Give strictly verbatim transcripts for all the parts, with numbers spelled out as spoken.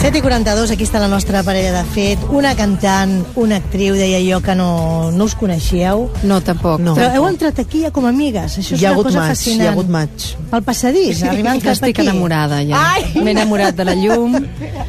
set i quaranta-dos, aquí està la nostra parella de fet. Una cantant, una actriu, deia jo que no, no us coneixíeu. No, tampoc. No, Però tampoc. heu entrat aquí ja com amigues. Això és hi ha una cosa maig, fascinant. Hi ha hagut maig. Pel passadís, arribant cap Estic aquí. enamorada ja. M'he enamorat de la llum.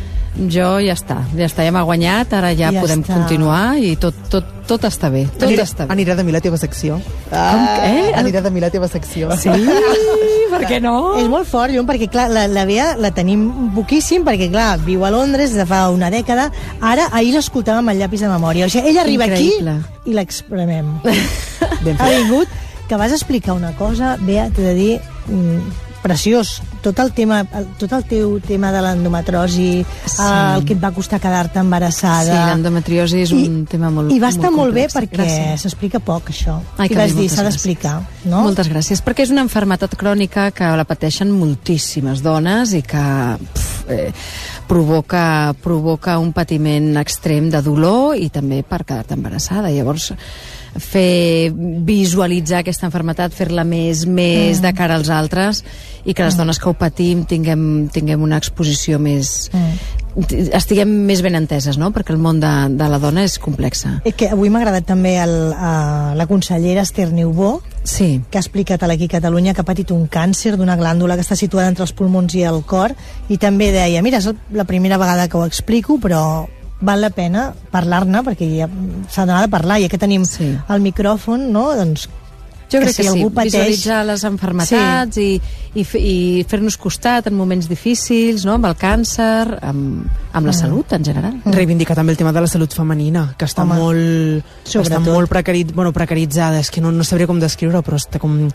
Jo ja està, ja està, ja m'ha guanyat, ara ja, Ja podem està. continuar i tot, tot, tot està bé, tot Anirà, està bé. anirà de mi la teva secció. Com, eh? Anirà de mi la teva secció. Sí, per què no? És molt fort, Llum, perquè clar, la, la Bea la tenim poquíssim, perquè clar, viu a Londres des de fa una dècada. Ara, ahir l'escoltàvem amb el llapis de memòria. O sigui, ella arriba Increïble. aquí i l'expremem. Ben Ha fet. vingut, que vas explicar una cosa, Bea, t'he de dir, mm, preciós. Tot el tema, el, tot el teu tema de l'endometrosi, Sí. el que et va costar quedar-te embarassada. Sí, l'endometriosi és un I, tema molt I va estar molt, molt bé complex. perquè Gràcies. s'explica poc, això. Ai, I que vas bé, dir, moltes s'ha gràcies. d'explicar, no? Moltes gràcies, perquè és una malaltia crònica que la pateixen moltíssimes dones i que pf, eh, provoca, provoca un patiment extrem de dolor i també per quedar-te embarassada. Llavors, fer visualitzar aquesta malaltia, fer-la més, més mm. de cara als altres i que les Mm. dones que ho patim tinguem, tinguem una exposició més... Mm. estiguem més ben enteses, no? Perquè el món de, de la dona és complexa. Eh, que avui m'ha agradat també el, a la consellera Esther Niubó, Sí. que ha explicat a l'Aquí Catalunya que ha patit un càncer d'una glàndula que està situada entre els pulmons i el cor, i també deia, mira, és la primera vegada que ho explico, però val la pena parlar-ne, perquè ja s'ha d'anar de parlar, ja que tenim Sí. el micròfon, no? Doncs Jo crec si que, sí, algú pateix... visualitzar les malalties sí. i, i, fe- i fer-nos costat en moments difícils, no? Amb el càncer, amb, amb la Mm. salut en general. Reivindicar també el tema de la salut femenina, que està Home, molt, sobretot. està molt precari, bueno, precaritzada, és que no, no sabria com descriure, però està com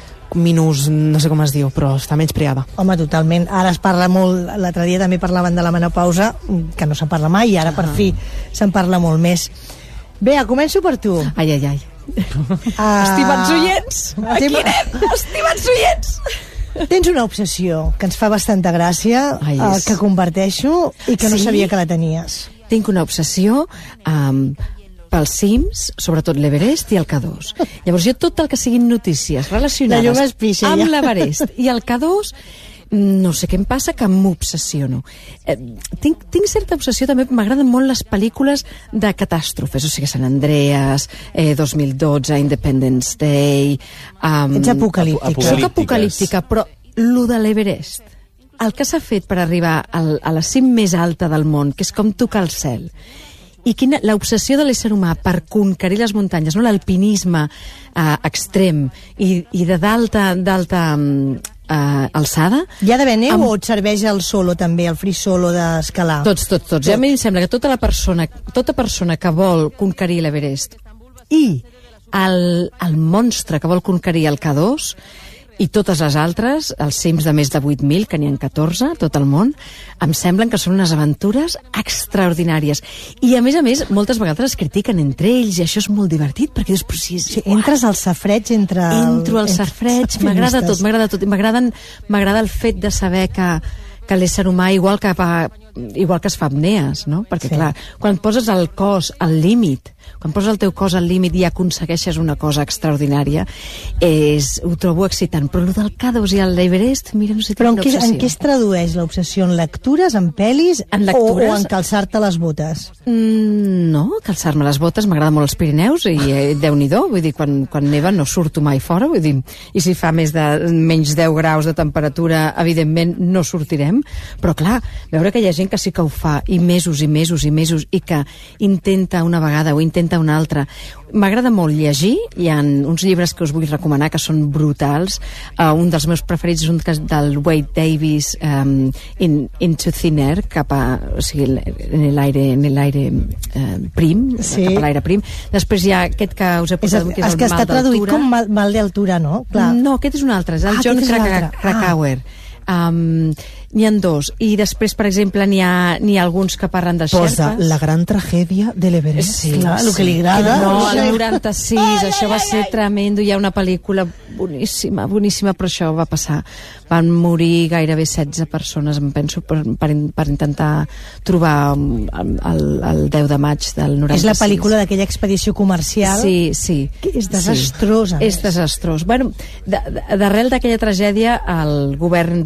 minus, no sé com es diu, però està menys preada. Home, totalment. Ara es parla molt, l'altre dia també parlaven de la menopausa, que no se'n parla mai, i ara per fi se'n parla molt més. Bea, començo per tu. Ai, ai, ai. Ah, Estimats oients, aquí estima- anem, estimats oients. Tens una obsessió que ens fa bastanta gràcia, Ai, eh, és- que comparteixo i que no Sí? sabia que la tenies. Tinc una obsessió um, pels cims, sobretot l'Everest i el K dos. Llavors jo tot el que siguin notícies La llum relacionades es pixa, amb ja. l'Everest i el K dos, no sé què em passa, que m'obsessiono. Eh, tinc, tinc certa obsessió també, m'agraden molt les pel·lícules de catàstrofes, o sigui, Sant Andreas, eh, dos mil dotze, Independence Day... Um, Ets apocalíptica. Apo- Soc apocalíptica, però lo de l'Everest, el que s'ha fet per arribar al, a la cim més alta del món, que és com tocar el cel, i quina l'obsessió de l'ésser humà per conquerir les muntanyes, no? L'alpinisme eh, extrem i, i de d'alta d'alta um, eh, alçada. Hi ha d'haver neu Amb- o et serveix el solo també, el free solo d'escalar? Tots, tots, tots. I a mi em sembla que tota la persona, tota persona que vol conquerir l'Everest i el, el monstre que vol conquerir el K dos i totes les altres, els cims de més de vuit mil, que n'hi ha catorze, tot el món, em semblen que són unes aventures extraordinàries. I, a més a més, moltes vegades es critiquen entre ells, i això és molt divertit, perquè dius, però si és... Sí, entres al safreig entre... Entro al entre safreig, els m'agrada alpinistes. tot, m'agrada tot. M'agraden- M'agrada el fet de saber que, que l'ésser humà, igual que, fa, igual que es fa apnees, no? Perquè, Sí. clar, quan poses el cos al límit, quan poses el teu cos al límit i aconsegueixes una cosa extraordinària, és, ho trobo excitant. Però el del K dos i l'Everest, mira, no sé, Però en tinc què, una en obsessió. què es tradueix l'obsessió? En lectures, en pel·lis, En o, lectures? o en calçar-te les botes? Mm, no, calçar-me les botes, m'agrada molt els Pirineus i eh, Déu-n'hi-do, vull dir, quan, quan neva no surto mai fora, vull dir, i si fa més de menys deu graus de temperatura, evidentment no sortirem, però clar, veure que hi ha gent que sí que ho fa, i mesos i mesos i mesos, i que intenta una vegada o intenta una altra. M'agrada molt llegir, hi ha uns llibres que us vull recomanar que són brutals, uh, un dels meus preferits és un que és del Wade Davis, um, in, Into Thin Air, cap a, o sigui, en l'aire en l'aire eh, prim, Sí. cap a l'aire prim. Després hi ha aquest que us he És, posat, que és és el que està mal traduït d'altura. com mal, mal d'altura, no? Clar. No, aquest és un altre, és el Ah, John aquest és Kraka- l'altre. Ah. Krakauer. Um, n'hi ha dos. I després, per exemple, n'hi ha, n'hi ha alguns que parlen de Posa xerpes. la gran tragèdia de l'Everest. Sí, Clar, el que li agrada. No, Sí. el noranta-sis, Ai, això ai, va ai, ser ai. tremendo. Hi ha una pel·lícula boníssima, boníssima, però això va passar. Van morir gairebé setze persones, em penso, per, per, per intentar trobar um, el, el deu de maig del noranta-sis. És la pel·lícula d'aquella expedició comercial. Sí, sí. Que és desastrosa, Sí. És més. desastrós. Bueno, de- de- d'arrel d'aquella tragèdia, el govern de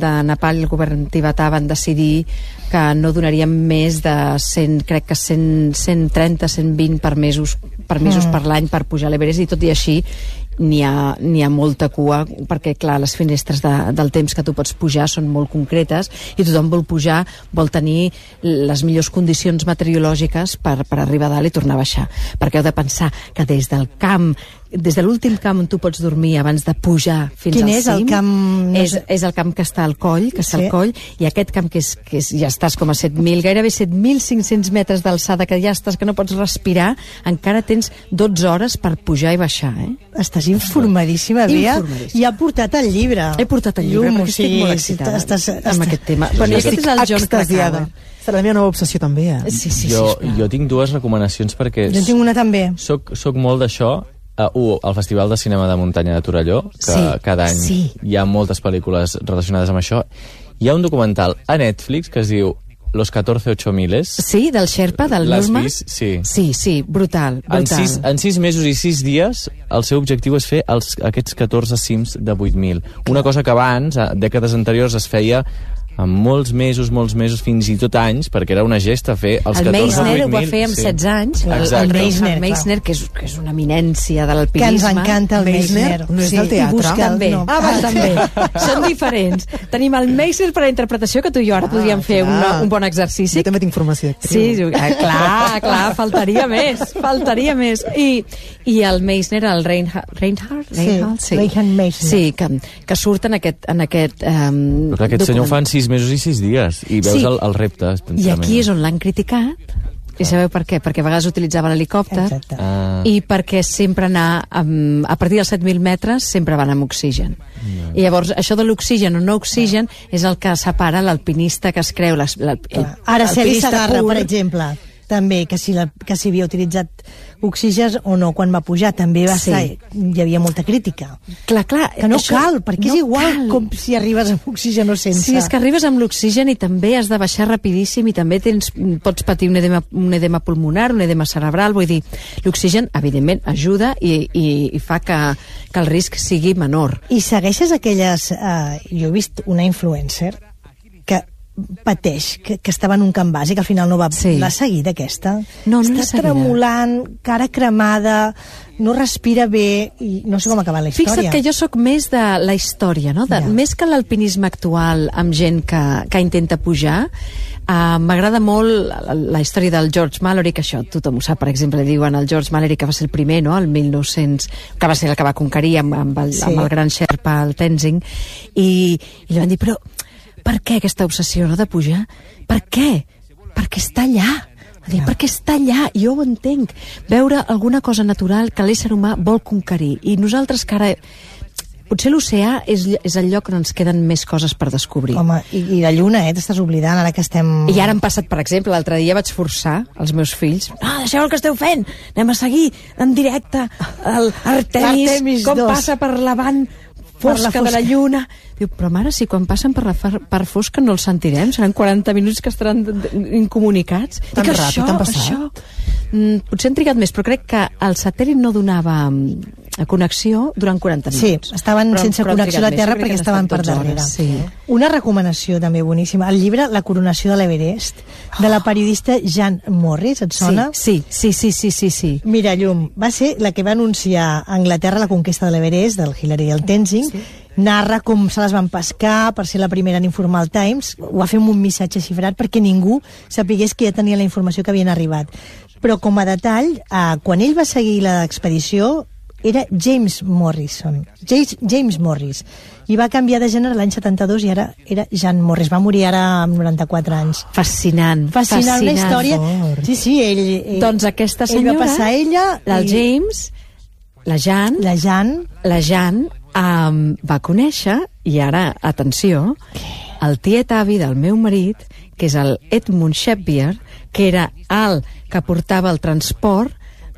de Nepal i el govern tibetà van decidir que no donarien més de cent, crec que cent, cent trenta, cent vint permisos, permisos mm. per l'any per pujar a l'Everest, i tot i així n'hi ha, n'hi ha molta cua, perquè clar, les finestres de, del temps que tu pots pujar són molt concretes i tothom vol pujar, vol tenir les millors condicions meteorològiques per, per arribar a dalt i tornar a baixar, perquè heu de pensar que des del camp, des de l'últim camp on tu pots dormir abans de pujar fins Quin al és cim, el camp? No és, sé. és el camp que està al coll, que està Sí. al coll, i aquest camp que, és, que és, ja estàs com a set mil, gairebé set mil cinc-cents metres d'alçada, que ja estàs, que no pots respirar, encara tens dotze hores per pujar i baixar, eh? Estàs informadíssima, Bea, Informadíssima. i ha portat el llibre. He portat el llibre Llum, perquè o sigui, estic molt excitada estàs, estàs, amb aquest tema. Bueno, i aquest és el John extasiada. Krakauer. Serà la meva nova obsessió també, eh? Sí, sí, jo, sí, jo tinc dues recomanacions perquè Jo en tinc una també. soc, soc molt d'això. Uh, un, el Festival de Cinema de Muntanya de Torelló, que Sí, cada any sí. hi ha moltes pel·lícules relacionades amb això. Hi ha un documental a Netflix que es diu Los catorce ocho miles. Sí, del Sherpa, del L'has Nurma. vist? Sí. Sí, sí, brutal, En brutal. sis, en sis mesos i sis dies, el seu objectiu és fer els, aquests catorze cims de vuit mil. Una cosa que abans, a dècades anteriors, es feia en molts mesos, molts mesos, fins i tot anys, perquè era una gesta fer els El catorze a Meissner vuit ho va mil. fer amb sí. setze anys, el, Exacte. el Meissner, Meissner, Meissner que, és, que és una eminència de Que ens l'alpinisme. encanta el Meissner, Meissner. no és del i teatre? busca'l, També. no. Ah, va, també. Són diferents. Tenim el Meissner per a la interpretació, que tu i jo ara Ah, podríem fer clar. una, un bon exercici. Jo també tinc formació d'actriu. Sí, sí, ah, clar, clar, faltaria més, faltaria més. I, i el Meissner, el Reinhard, Reinhard? Sí, Reinhard, sí. Reinhard Meissner. Sí, que, que surt en aquest, en aquest um, Però clar, aquest senyor ho fa en sis mesos i sis dies, i veus Sí. el, el repte. I aquí és on l'han criticat. I sabeu per què? Perquè a vegades utilitzava l'helicòpter. Exacte. Ah. I perquè sempre anar amb, a partir dels set mil metres sempre van amb oxigen. No. I llavors això de l'oxigen o no oxigen és el que separa l'alpinista que es creu l'as- l'al- Ara Celi l'alpinista Sagarra, pur. per exemple, també, que si, la, que si havia utilitzat oxigen o no quan va pujar, també va Sí. ser, hi havia molta crítica. Clar, clar. Que no això- cal, perquè no és igual cal. com si arribes amb oxigen o sense. Sí, és que arribes amb l'oxigen i també has de baixar rapidíssim i també tens, pots patir un edema, un edema pulmonar, un edema cerebral, vull dir, l'oxigen, evidentment, ajuda i, i, i fa que, que el risc sigui menor. I segueixes aquelles... Eh, jo he vist una influencer que pateix, que, que estava en un camp bàsic, al final no va... Sí. L'ha seguida, aquesta? No, no l'he Està seguida. tremolant, cara cremada, no respira bé, i no sé com ha acabat la història. Fixa't que jo sóc més de la història, no? De, Ja. Més que l'alpinisme actual amb gent que, que intenta pujar, uh, m'agrada molt la, la història del George Mallory, que això tothom ho sap, per exemple, diuen el George Mallory, que va ser el primer, no?, el mil nou-cents, que va ser el que va conquerir amb, amb, el, Sí. amb el gran Sherpa, el Tenzing, i, i li van dir, però per què aquesta obsessió, no?, de pujar? Per què? Perquè està allà. Va dir, perquè està allà, jo ho entenc. Veure alguna cosa natural que l'ésser humà vol conquerir. I nosaltres que ara... Potser l'oceà és, és el lloc on ens queden més coses per descobrir. Home, i, i la lluna, eh? T'estàs oblidant, ara que estem... I ara han passat, per exemple, l'altre dia vaig forçar els meus fills, no, deixeu el que esteu fent, anem a seguir en directe el Artemis, Artemis com dos. passa per la vant fosca, fosca de la lluna. Diu, però mare, si quan passen per la far, per fosca no els sentirem, seran quaranta minuts que estaran d- d- incomunicats. Tan I que ràpid, això, tan passat. això... Mm, potser han trigat més, però crec que el satèl·lit no donava mm, connexió durant quaranta Sí, minuts. estaven Però- sense però han connexió a la trigat més. Terra Jo crec perquè que han estaven estat per dotze darrere. hores, Sí. Una recomanació també boníssima, el llibre La coronació de l'Everest, de la periodista Jan Morris, et sona? Sí, sí, sí, sí, sí, sí. Mira, Llum, va ser la que va anunciar a Anglaterra la conquesta de l'Everest, del Hillary i el Tenzing, sí. Narra com se les van pescar per ser la primera en informar el Times, ho va fer amb un missatge xifrat perquè ningú sapigués que ja tenia la informació que havien arribat. Però com a detall, eh, quan ell va seguir l'expedició, era James Morrison, James, James Morris, i va canviar de gènere l'any setanta-dos i ara era Jan Morris, va morir ara amb noranta-quatre anys. Fascinant, Fascinant, una història. Fort. Sí, sí, ell, ell... Doncs aquesta ell senyora, va passar a ella... el i James, la Jan, La Jan... la Jan um, va conèixer, i ara, atenció, el tiet avi del meu marit, que és el Edmund Shepbier, que era el que portava el transport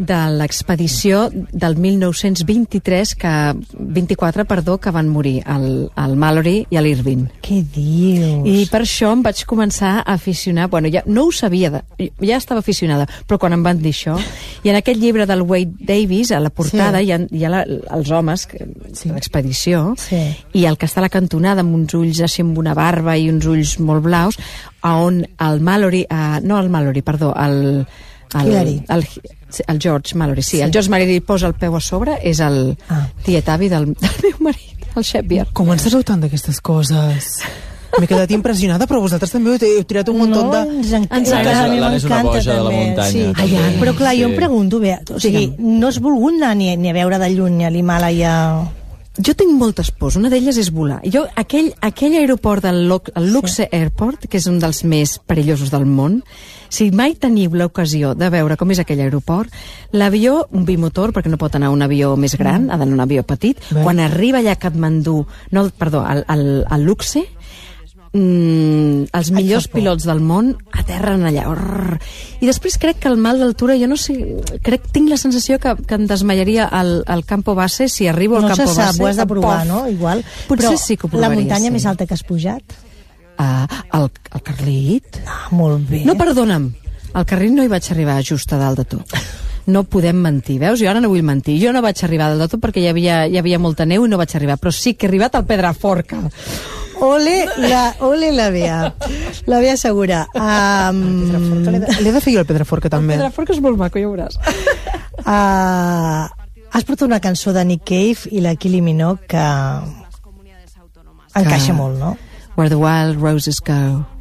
de l'expedició del mil nou-cents vint-i-tres, que, vint-i-quatre, perdó, que van morir el, el Mallory i l'Irving. Què dius? I per això em vaig començar a aficionar, bueno, ja no ho sabia, de, ja estava aficionada, però quan em van dir això, i en aquest llibre del Wade Davis, a la portada, sí. hi ha, hi ha la, els homes, sí. l'expedició, sí. i el que està a la cantonada amb uns ulls així amb una barba i uns ulls molt blaus, a on el Mallory, uh, no el Mallory, perdó, el... el Hillary. El, el George Mallory, sí, sí. El George Mallory posa el peu a sobre, és el ah. tiet avi del, del meu marit, el Shepard. Com ens sabeu tant d'aquestes coses? M'he quedat impressionada, però vosaltres també heu tirat un munt no, de... ens enc... ens encara, L'Anna és una boja de la muntanya. Sí. Ai, Ai, però clar, jo sí. em pregunto, bé, o sigui, no has volgut anar ni, ni a veure de lluny a l'Himàlaia... Jo tinc moltes pors, una d'elles és volar. Jo, aquell, aquell aeroport del Luxe sí. Airport, que és un dels més perillosos del món, si mai teniu l'ocasió de veure com és aquell aeroport, l'avió, un bimotor, perquè no pot anar un avió més gran, ha d'anar un avió petit, bé. Quan arriba allà a Katmandú, no, perdó, al, al, al Luxe, Mm, els millors pilots del món aterren allà. Urr. I després crec que el mal d'altura, jo no sé, crec tinc la sensació que, que em desmaiaria al, al Campo Base si arribo al no Campo Base. No se sap, Base, ho has de provar, no? Igual. Potser però sí que ho provaria. La muntanya sí. més alta que has pujat? Ah, el, el Carlit. Ah, molt bé. No, perdona'm, al Carlit no hi vaig arribar just a dalt de tot. No podem mentir, veus? Jo ara no vull mentir. Jo no vaig arribar a dalt de tot perquè hi havia, hi havia molta neu i no vaig arribar, però sí que he arribat al Pedraforca. Ole la, ole la Bea. La Bea segura. Um... L'he de fer jo el Pedraforca també. El Pedraforca és molt maco, ja ho veuràs. Uh, has portat una cançó de Nick Cave i la Kylie Minogue que encaixa molt, no? Where the wild roses go.